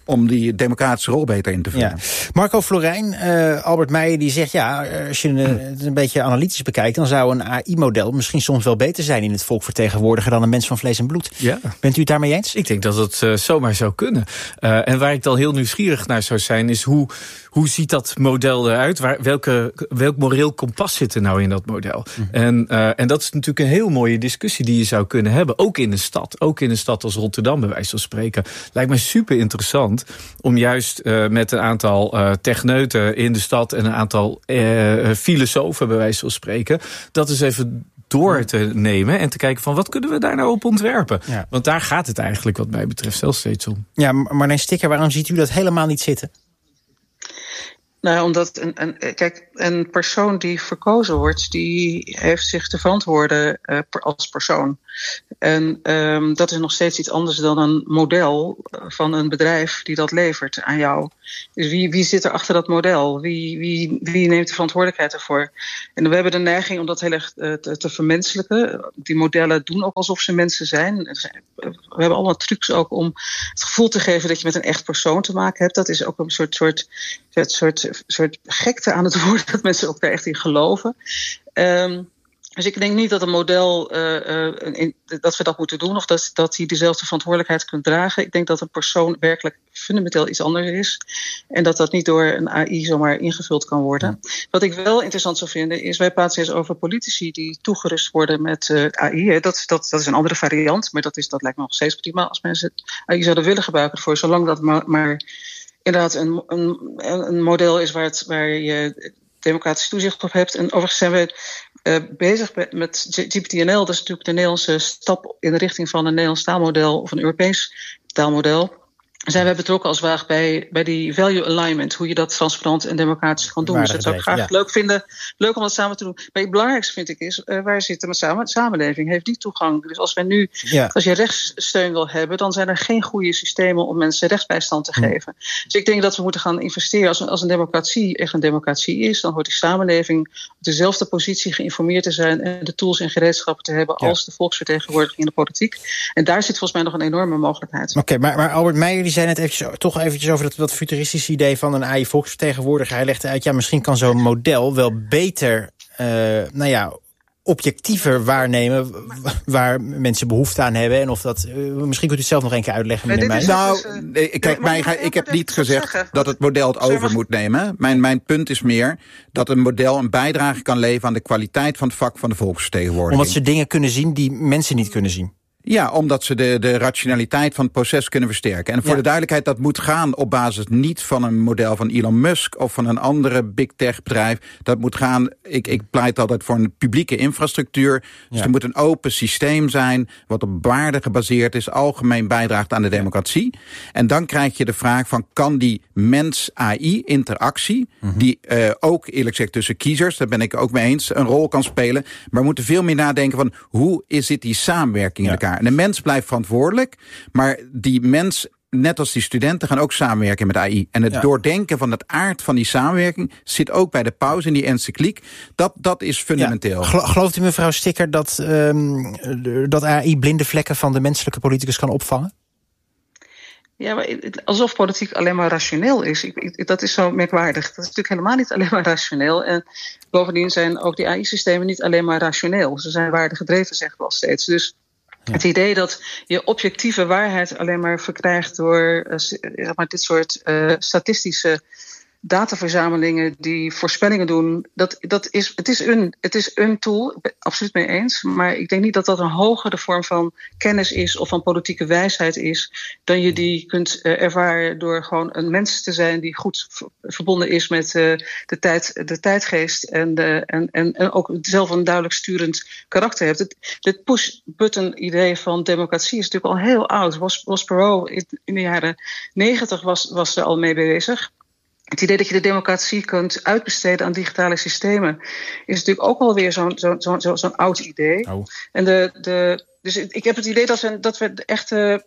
om die democratische rol beter in te vullen. Ja. Marco Florijn, uh, Albert Meijer, die zegt... ja, als je het een beetje analytisch bekijkt... dan zou een A I-model misschien soms wel beter zijn... in het volk vertegenwoordigen dan een mens van vlees en bloed. Ja. Bent u het daarmee eens? Ik denk dat het uh, zomaar zou kunnen. Uh, en waar ik dan heel nieuwsgierig naar zou zijn... is hoe, hoe ziet dat model eruit? Waar, welke, welk moreel kompas zit er nou in dat model? Mm. En, uh, en dat is natuurlijk een heel mooie discussie... die je zou kunnen hebben, ook in een stad. Ook in een stad als Rotterdam, bij wijze van spreken. Lijkt mij super interessant... om juist uh, met een aantal uh, techneuten in de stad... en een aantal uh, filosofen, bij wijze van spreken... dat eens even door te nemen en te kijken van... wat kunnen we daar nou op ontwerpen? Ja. Want daar gaat het eigenlijk wat mij betreft zelfs steeds om. Ja, Marleen Sticker, waarom ziet u dat helemaal niet zitten? Nou, omdat een, een, kijk, een persoon die verkozen wordt... die heeft zich te verantwoorden uh, per, als persoon. En um, dat is nog steeds iets anders dan een model van een bedrijf die dat levert aan jou. Dus wie, wie zit er achter dat model? Wie, wie, wie neemt de verantwoordelijkheid ervoor? En we hebben de neiging om dat heel erg uh, te, te vermenselijken. Die modellen doen ook alsof ze mensen zijn. We hebben allemaal trucs ook om het gevoel te geven dat je met een echt persoon te maken hebt. Dat is ook een soort, soort, soort, soort, soort gekte aan het woord dat mensen ook daar echt in geloven. Um, Dus ik denk niet dat een model, uh, uh, in, dat we dat moeten doen... of dat, dat hij dezelfde verantwoordelijkheid kunt dragen. Ik denk dat een persoon werkelijk fundamenteel iets anders is... en dat dat niet door een A I zomaar ingevuld kan worden. Ja. Wat ik wel interessant zou vinden is... wij praten eens over politici die toegerust worden met uh, A I. Hè. Dat, dat, dat is een andere variant, maar dat, is, dat lijkt me nog steeds prima... als mensen het A I zouden willen gebruiken voor... zolang dat maar, maar inderdaad een, een, een model is waar, het, waar je... democratisch toezicht op hebt. En overigens zijn we uh, bezig met G P T N L. Dat is natuurlijk de Nederlandse stap in de richting van een Nederlands taalmodel of een Europees taalmodel. Zijn wij betrokken als W A G bij, bij die value alignment, hoe je dat transparant en democratisch kan doen. Dus dat zou ik graag ja. leuk vinden, leuk om dat samen te doen. Maar het belangrijkste vind ik is, uh, waar zitten we samen? De samenleving heeft die toegang. Dus als wij nu, ja. als je rechtssteun wil hebben, dan zijn er geen goede systemen om mensen rechtsbijstand te geven. Hm. Dus ik denk dat we moeten gaan investeren. Als een, als een democratie echt een democratie is, dan hoort die samenleving op dezelfde positie geïnformeerd te zijn en de tools en gereedschappen te hebben ja. als de volksvertegenwoordiging in de politiek. En daar zit volgens mij nog een enorme mogelijkheid. Oké, okay, maar, maar Albert Meijer, die zei net eventjes, toch eventjes over dat, dat futuristische idee van een A I-volksvertegenwoordiger. Hij legde uit, ja, misschien kan zo'n model wel beter, uh, nou ja, objectiever waarnemen waar mensen behoefte aan hebben. En of dat, uh, misschien kunt u het zelf nog een keer uitleggen, meneer Meijer. Nou, uh, kijk, mij, ik heb niet gezegd dat het model het over moet nemen. Mijn, mijn punt is meer dat een model een bijdrage kan leveren aan de kwaliteit van het vak van de volksvertegenwoordiging. Omdat ze dingen kunnen zien die mensen niet kunnen zien. Ja, omdat ze de, de rationaliteit van het proces kunnen versterken. En voor ja. de duidelijkheid, dat moet gaan op basis niet van een model van Elon Musk of van een andere big tech bedrijf. Dat moet gaan, ik, ik pleit altijd voor een publieke infrastructuur. Dus ja. er moet een open systeem zijn, wat op waarde gebaseerd is, algemeen bijdraagt aan de democratie. En dan krijg je de vraag van, kan die mens-A I-interactie, mm-hmm. die uh, ook eerlijk gezegd tussen kiezers, daar ben ik ook mee eens, een rol kan spelen. Maar we moeten veel meer nadenken van, hoe is dit die samenwerking in elkaar? En de mens blijft verantwoordelijk, maar die mens, net als die studenten, gaan ook samenwerken met A I. En het ja. doordenken van het aard van die samenwerking zit ook bij de paus in die encycliek. Dat, dat is fundamenteel. Ja. Gelooft u, mevrouw Sticker, dat, um, dat A I blinde vlekken van de menselijke politicus kan opvangen? Ja, maar alsof politiek alleen maar rationeel is. Ik, ik, dat is zo merkwaardig. Dat is natuurlijk helemaal niet alleen maar rationeel. En bovendien zijn ook die A I-systemen niet alleen maar rationeel. Ze zijn waardegedreven, zeggen we al steeds. Dus ja. het idee dat je objectieve waarheid alleen maar verkrijgt door uh, zeg maar, dit soort uh, statistische dataverzamelingen die voorspellingen doen, dat, dat is, het, is een, het is een tool, ik ben het absoluut mee eens, maar ik denk niet dat dat een hogere vorm van kennis is of van politieke wijsheid is, dan je die kunt uh, ervaren door gewoon een mens te zijn die goed v- verbonden is met uh, de, tijd, de tijdgeest en, de, en, en, en ook zelf een duidelijk sturend karakter heeft. Het, dit push-button idee van democratie is natuurlijk al heel oud. Was, was Perot in, in de jaren negentig was, was er al mee bezig. Het idee dat je de democratie kunt uitbesteden aan digitale systemen is natuurlijk ook alweer zo'n, zo, zo, zo, zo'n oud idee. Oh. En de, de, dus ik heb het idee dat we, dat we de echte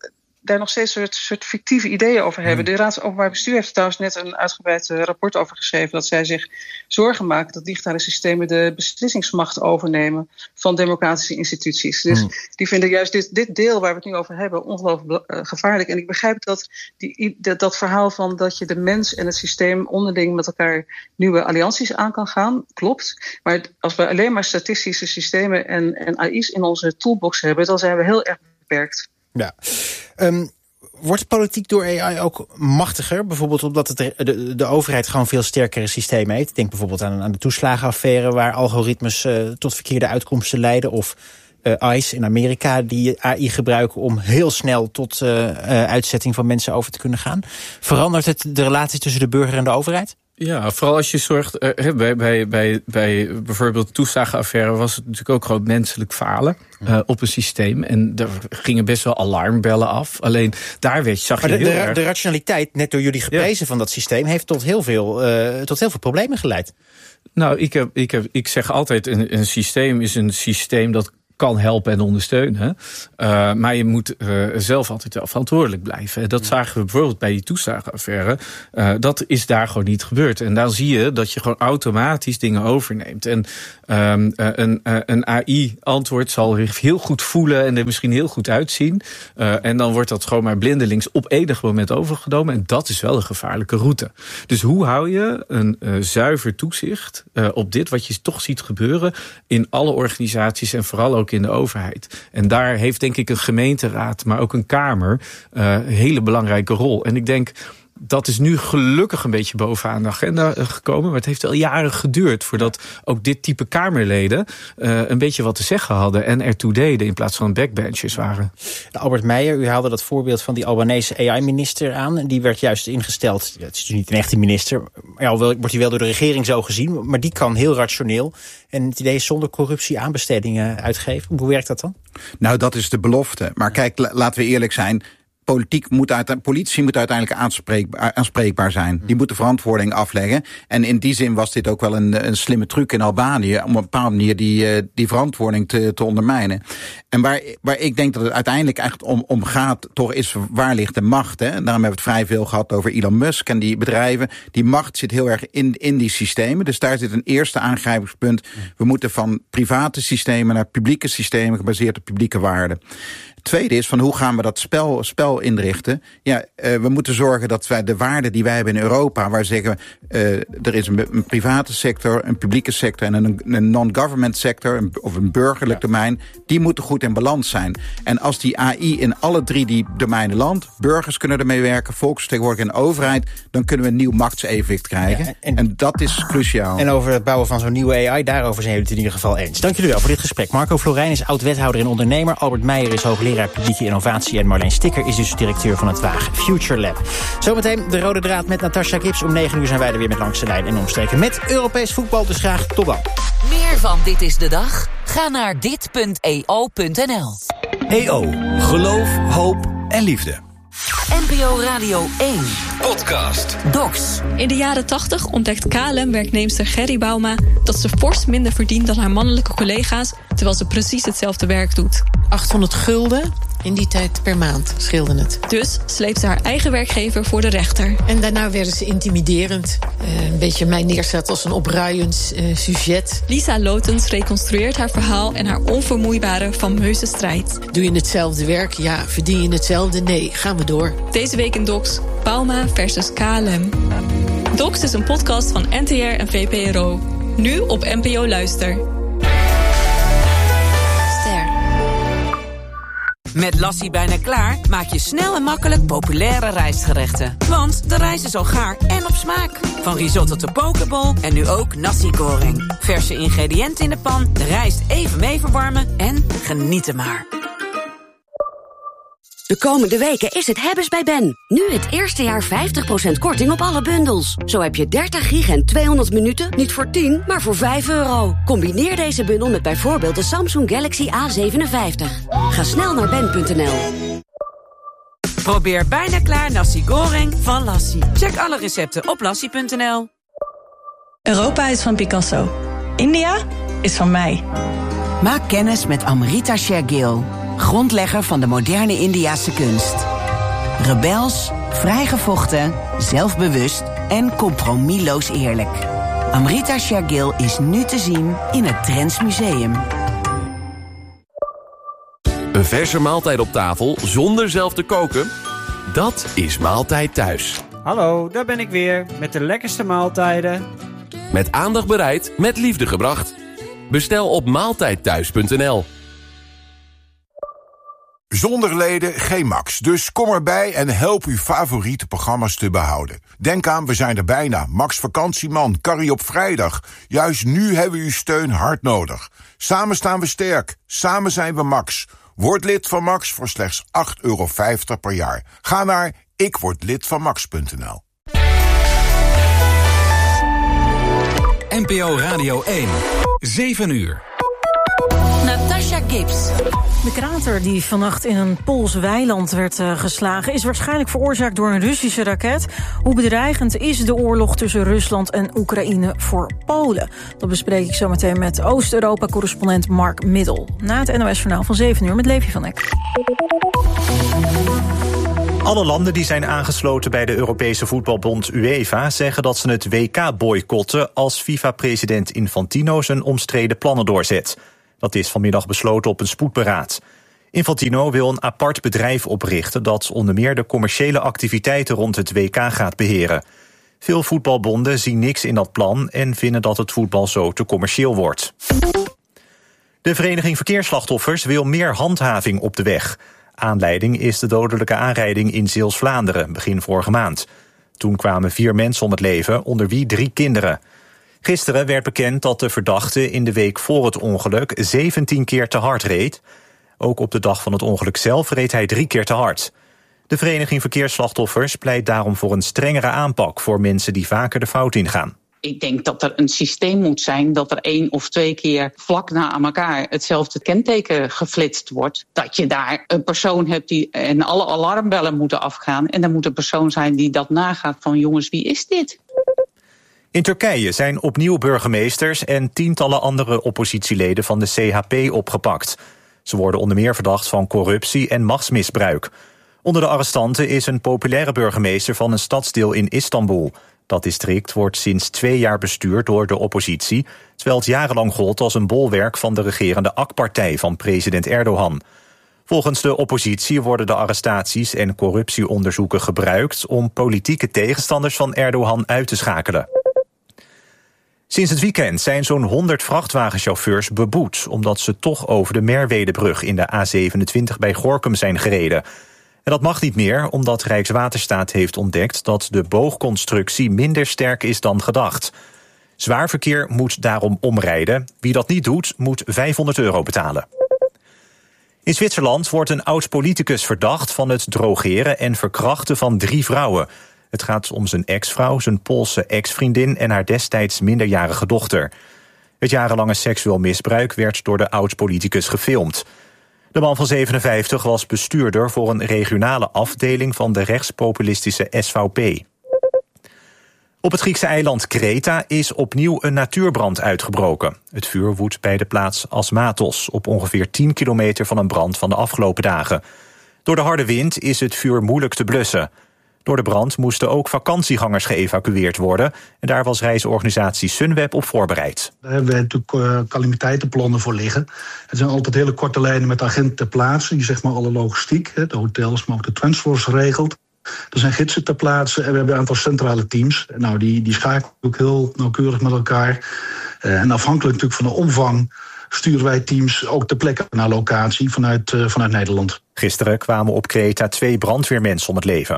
daar nog steeds een soort, soort fictieve ideeën over hebben. De Raad Openbaar Bestuur heeft trouwens net een uitgebreid uh, rapport over geschreven dat zij zich zorgen maken dat digitale systemen de beslissingsmacht overnemen van democratische instituties. Dus mm. die vinden juist dit, dit deel waar we het nu over hebben ongelooflijk uh, gevaarlijk. En ik begrijp dat, die, dat dat verhaal van dat je de mens en het systeem onderling met elkaar nieuwe allianties aan kan gaan, klopt. Maar als we alleen maar statistische systemen en, en A I's in onze toolbox hebben, dan zijn we heel erg beperkt. Ja. Um, wordt politiek door A I ook machtiger? Bijvoorbeeld omdat het de, de, de overheid gewoon veel sterkere systemen heeft. Denk bijvoorbeeld aan, aan de toeslagenaffaire waar algoritmes uh, tot verkeerde uitkomsten leiden. Of uh, ICE in Amerika die A I gebruiken om heel snel tot uh, uh, uitzetting van mensen over te kunnen gaan. Verandert het de relatie tussen de burger en de overheid? Ja, vooral als je zorgt, uh, bij, bij, bij, bij bijvoorbeeld de toeslagenaffaire was het natuurlijk ook gewoon menselijk falen uh, op een systeem. En er gingen best wel alarmbellen af. Alleen daar werd, zag je maar de, heel de, erg... de rationaliteit, net door jullie geprezen ja. van dat systeem, heeft tot heel veel, uh, tot heel veel problemen geleid. Nou, ik, heb, ik, heb, ik zeg altijd, een, een systeem is een systeem dat kan helpen en ondersteunen. Uh, maar je moet uh, zelf altijd wel verantwoordelijk blijven. Dat zagen we bijvoorbeeld bij die toeslagenaffaire. Uh, dat is daar gewoon niet gebeurd. En dan zie je dat je gewoon automatisch dingen overneemt. En um, uh, een, uh, een A I-antwoord zal heel goed voelen en er misschien heel goed uitzien. Uh, en dan wordt dat gewoon maar blindelings op enig moment overgenomen. En dat is wel een gevaarlijke route. Dus hoe hou je een uh, zuiver toezicht uh, op dit, wat je toch ziet gebeuren in alle organisaties en vooral ook in de overheid. En daar heeft denk ik een gemeenteraad, maar ook een kamer uh, een hele belangrijke rol. En ik denk, dat is nu gelukkig een beetje bovenaan de agenda gekomen. Maar het heeft wel jaren geduurd voordat ook dit type Kamerleden uh, een beetje wat te zeggen hadden en ertoe deden in plaats van backbenchers waren. Albert Meijer, u haalde dat voorbeeld van die Albanese A I-minister aan. En die werd juist ingesteld, ja, het is niet een echte minister, ja, al wordt hij wel door de regering zo gezien, maar die kan heel rationeel en het idee is zonder corruptie aanbestedingen uitgeven. Hoe werkt dat dan? Nou, dat is de belofte. Maar kijk, laten we eerlijk zijn. Politiek moet uit, politie moet uiteindelijk aanspreekbaar, aanspreekbaar zijn. Die moeten verantwoording afleggen. En in die zin was dit ook wel een, een slimme truc in Albanië om op een bepaalde manier die, die verantwoording te, te ondermijnen. En waar, waar ik denk dat het uiteindelijk eigenlijk om, om gaat, toch is waar ligt de macht. Hè? En daarom hebben we het vrij veel gehad over Elon Musk en die bedrijven. Die macht zit heel erg in, in die systemen. Dus daar zit een eerste aangrijpingspunt. We moeten van private systemen naar publieke systemen gebaseerd op publieke waarden. Tweede is van hoe gaan we dat spel, spel inrichten? Ja, uh, we moeten zorgen dat wij de waarden die wij hebben in Europa, waar we zeggen uh, er is een, een private sector, een publieke sector en een, een non-government sector, een, of een burgerlijk ja. domein, die moeten goed in balans zijn. En als die A I in alle drie die domeinen landt, burgers kunnen ermee werken, volksvertegenwoordiging en overheid, dan kunnen we een nieuw machtsevenwicht krijgen. Ja, en, en dat is cruciaal. En over het bouwen van zo'n nieuwe A I, daarover zijn jullie het in ieder geval eens. Dank jullie wel voor dit gesprek. Marco Florijn is oud-wethouder en ondernemer. Albert Meijer is hoogleraar publieke innovatie. En Marleen Sticker is dus directeur van het Waag Future Lab. Zometeen de rode draad met Natasja Gips. Om negen uur zijn wij er weer met Langs de Lijn en omstreken met Europees voetbal. Dus graag tot dan. Meer van Dit is de Dag? Ga naar dit punt e o punt n l. E O. Geloof, hoop en liefde. N P O Radio één. Podcast. Docs. In de jaren tachtig ontdekt K L M-werknemster Gerry Bauma dat ze fors minder verdient dan haar mannelijke collega's, terwijl ze precies hetzelfde werk doet. achthonderd gulden in die tijd per maand scheelde het. Dus sleept ze haar eigen werkgever voor de rechter. En daarna werden ze intimiderend. Uh, een beetje mij neerzet als een opruiend uh, sujet. Lisa Lotens reconstrueert haar verhaal en haar onvermoeibare fameuze strijd. Doe je hetzelfde werk? Ja. Verdien je hetzelfde? Nee. Gaan we door. Deze week in Docs, Bauma versus K L M. Docs is een podcast van N T R en V P R O. Nu op N P O Luister. Met Lassie bijna klaar maak je snel en makkelijk populaire rijstgerechten. Want de rijst is al gaar en op smaak. Van risotto tot pokeball en nu ook nasi goreng. Verse ingrediënten in de pan, de rijst even mee verwarmen en genieten maar. De komende weken is het hebbes bij Ben. Nu het eerste jaar vijftig procent korting op alle bundels. Zo heb je dertig gig en tweehonderd minuten niet voor tien, maar voor vijf euro. Combineer deze bundel met bijvoorbeeld de Samsung Galaxy A zevenenvijftig. Ga snel naar ben punt n l. Probeer bijna klaar nasi goreng van Lassie. Check alle recepten op lassie punt n l. Europa is van Picasso. India is van mij. Maak kennis met Amrita Shergill, grondlegger van de moderne Indiase kunst. Rebels, vrijgevochten, zelfbewust en compromisloos eerlijk. Amrita Shergill is nu te zien in het Drents Museum. Een verse maaltijd op tafel zonder zelf te koken? Dat is Maaltijd Thuis. Hallo, daar ben ik weer met de lekkerste maaltijden. Met aandacht bereid, met liefde gebracht. Bestel op maaltijdthuis punt n l. Zonder leden geen Max, dus kom erbij en help uw favoriete programma's te behouden. Denk aan, we zijn er bijna. Max Vakantieman, Carrie op vrijdag. Juist nu hebben we uw steun hard nodig. Samen staan we sterk, samen zijn we Max. Word lid van Max voor slechts acht euro vijftig per jaar. Ga naar ik word lid van max punt n l. N P O Radio één, zeven uur. Natasha Gibbs. De krater die vannacht in een Pools weiland werd uh, geslagen is waarschijnlijk veroorzaakt door een Russische raket. Hoe bedreigend is de oorlog tussen Rusland en Oekraïne voor Polen? Dat bespreek ik zo meteen met Oost-Europa-correspondent Mark Middel. Na het N O S-journaal van zeven uur met Levi van Eck. Alle landen die zijn aangesloten bij de Europese voetbalbond UEFA zeggen dat ze het W K boycotten als FIFA-president Infantino zijn omstreden plannen doorzet. Dat is vanmiddag besloten op een spoedberaad. Infantino wil een apart bedrijf oprichten dat onder meer de commerciële activiteiten rond het W K gaat beheren. Veel voetbalbonden zien niks in dat plan en vinden dat het voetbal zo te commercieel wordt. De Vereniging Verkeersslachtoffers wil meer handhaving op de weg. Aanleiding is de dodelijke aanrijding in Zeeuws-Vlaanderen begin vorige maand. Toen kwamen vier mensen om het leven, onder wie drie kinderen. Gisteren werd bekend dat de verdachte in de week voor het ongeluk zeventien keer te hard reed. Ook op de dag van het ongeluk zelf reed hij drie keer te hard. De Vereniging Verkeersslachtoffers pleit daarom voor een strengere aanpak voor mensen die vaker de fout ingaan. Ik denk dat er een systeem moet zijn dat er één of twee keer vlak na elkaar hetzelfde kenteken geflitst wordt. Dat je daar een persoon hebt die en alle alarmbellen moeten afgaan. En er moet een persoon zijn die dat nagaat van jongens, wie is dit? In Turkije zijn opnieuw burgemeesters en tientallen andere oppositieleden van de C H P opgepakt. Ze worden onder meer verdacht van corruptie en machtsmisbruik. Onder de arrestanten is een populaire burgemeester van een stadsdeel in Istanbul. Dat district wordt sinds twee jaar bestuurd door de oppositie, terwijl het jarenlang gold als een bolwerk van de regerende AK-partij van president Erdogan. Volgens de oppositie worden de arrestaties en corruptieonderzoeken gebruikt om politieke tegenstanders van Erdogan uit te schakelen. Sinds het weekend zijn zo'n honderd vrachtwagenchauffeurs beboet, omdat ze toch over de Merwedebrug in de A zevenentwintig bij Gorinchem zijn gereden. En dat mag niet meer, omdat Rijkswaterstaat heeft ontdekt dat de boogconstructie minder sterk is dan gedacht. Zwaar verkeer moet daarom omrijden. Wie dat niet doet, moet vijfhonderd euro betalen. In Zwitserland wordt een oud-politicus verdacht van het drogeren en verkrachten van drie vrouwen. Het gaat om zijn ex-vrouw, zijn Poolse ex-vriendin en haar destijds minderjarige dochter. Het jarenlange seksueel misbruik werd door de oud-politicus gefilmd. De man van zevenenvijftig was bestuurder voor een regionale afdeling van de rechtspopulistische S V P. Op het Griekse eiland Kreta is opnieuw een natuurbrand uitgebroken. Het vuur woedt bij de plaats Asmatos, op ongeveer tien kilometer van een brand van de afgelopen dagen. Door de harde wind is het vuur moeilijk te blussen. Door de brand moesten ook vakantiegangers geëvacueerd worden. En daar was reisorganisatie Sunweb op voorbereid. Daar hebben we natuurlijk uh, calamiteitenplannen voor liggen. Het zijn altijd hele korte lijnen met agenten ter plaatse, die zeg maar alle logistiek, hè, de hotels, maar ook de transfers regelt. Er zijn gidsen ter plaatse en we hebben een aantal centrale teams. Nou, die, die schakelen ook heel nauwkeurig met elkaar. Uh, en afhankelijk natuurlijk van de omvang sturen wij teams ook ter plekke naar locatie vanuit, uh, vanuit Nederland. Gisteren kwamen op Kreta twee brandweermensen om het leven.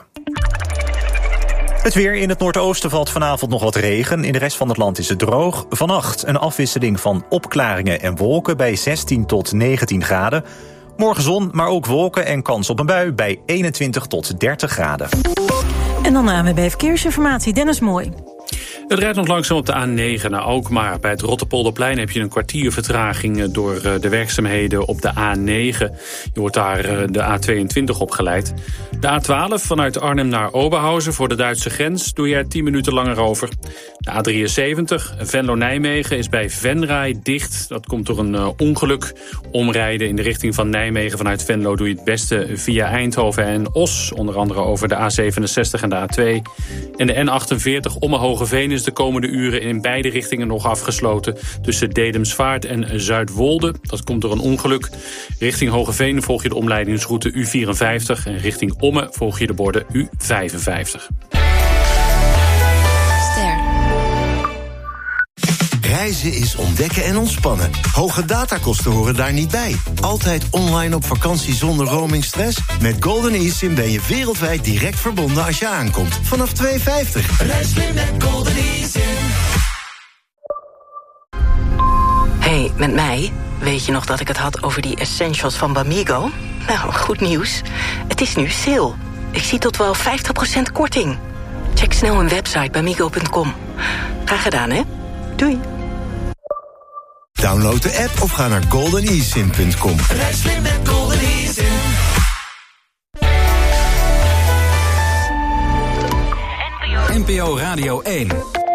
Het weer: in het noordoosten valt vanavond nog wat regen. In de rest van het land is het droog. Vannacht een afwisseling van opklaringen en wolken bij zestien tot negentien graden. Morgen zon, maar ook wolken en kans op een bui bij eenentwintig tot dertig graden. En dan de A N W B Verkeersinformatie, Dennis Mooi. Het rijdt nog langzaam op de A negen naar Alkmaar. Bij het Rotterpolderplein heb je een kwartier vertraging door de werkzaamheden op de A negen. Je wordt daar de A tweeëntwintig opgeleid. De A twaalf vanuit Arnhem naar Oberhausen voor de Duitse grens doe je er tien minuten langer over. De A drieënzeventig, Venlo-Nijmegen, is bij Venray dicht. Dat komt door een uh, ongeluk. Omrijden in de richting van Nijmegen vanuit Venlo doe je het beste via Eindhoven en Os. Onder andere over de A zevenenzestig en de A twee. En de N achtenveertig Omme-Hogeveen is de komende uren in beide richtingen nog afgesloten. Tussen Dedemsvaart en Zuidwolde. Dat komt door een ongeluk. Richting Hogeveen volg je de omleidingsroute U vierenvijftig. En richting Omme volg je de borden U vijfenvijftig. Reizen is ontdekken en ontspannen. Hoge datakosten horen daar niet bij. Altijd online op vakantie zonder roamingstress? Met Golden eSIM ben je wereldwijd direct verbonden als je aankomt. Vanaf twee euro vijftig. Reis slim met Golden eSIM. Hey, met mij? Weet je nog dat ik het had over die essentials van Bamigo? Nou, goed nieuws. Het is nu sale. Ik zie tot wel vijftig procent korting. Check snel een website bamigo punt com. Graag gedaan, hè? Doei. Download de app of ga naar golden e sim punt com. Reis slim met Golden eSIM. N P O Radio één.